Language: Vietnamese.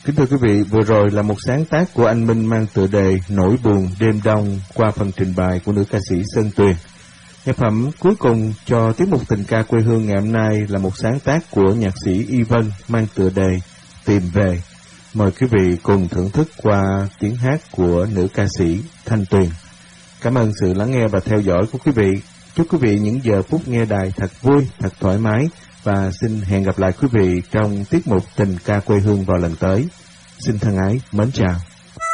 Kính thưa quý vị, vừa rồi là một sáng tác của anh Minh mang tựa đề Nỗi buồn đêm đông qua phần trình bày của nữ ca sĩ Sơn Tuyền. Nhạc phẩm cuối cùng cho tiết mục tình ca quê hương ngày hôm nay là một sáng tác của nhạc sĩ Y Vân mang tựa đề Tìm Về. Mời quý vị cùng thưởng thức qua tiếng hát của nữ ca sĩ Thanh Tuyền. Cảm ơn sự lắng nghe và theo dõi của quý vị. Chúc quý vị những giờ phút nghe đài thật vui, thật thoải mái và xin hẹn gặp lại quý vị trong tiết mục tình ca quê hương vào lần tới. Xin thân ái, mến chào.